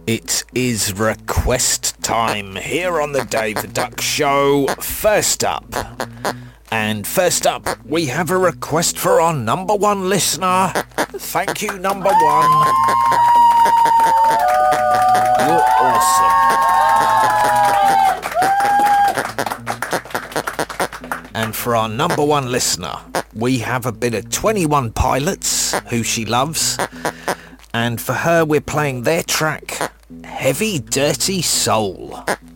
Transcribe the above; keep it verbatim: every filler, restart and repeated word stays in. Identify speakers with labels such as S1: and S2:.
S1: It is request time here on the Dave the Duck Show. First up, and first up, we have a request for our number one listener. Thank you, number one. You're awesome. And for our number one listener, we have a bit of twenty-one Pilots, who she loves. And for her, we're playing their track, Heavy Dirty Soul.